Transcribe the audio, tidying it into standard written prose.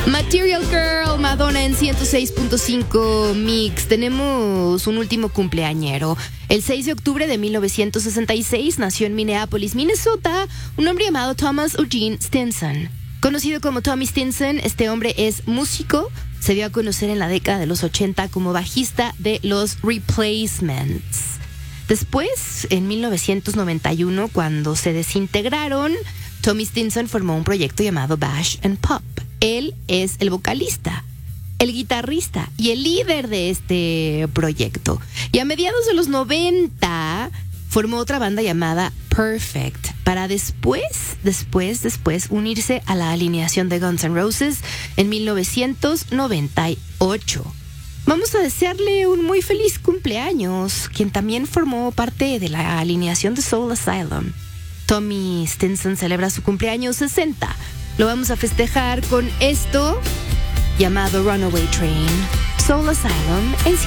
Material Girl, Madonna en 106.5 Mix. Tenemos un último cumpleañero. El 6 de octubre de 1966 nació en Minneapolis, Minnesota, un hombre llamado Thomas Eugene Stinson. Conocido como Tommy Stinson, este hombre es músico. Se dio a conocer en la década de los 80 como bajista de los Replacements. Después, en 1991, cuando se desintegraron, Tommy Stinson formó un proyecto llamado Bash and Pop. Él es el vocalista, el guitarrista y el líder de este proyecto. Y a mediados de los 90 formó otra banda llamada Perfect para después unirse a la alineación de Guns N' Roses en 1998. Vamos a desearle un muy feliz cumpleaños, quien también formó parte de la alineación de Soul Asylum. Tommy Stinson celebra su cumpleaños 60. Lo vamos a festejar con esto llamado Runaway Train, Soul Asylum en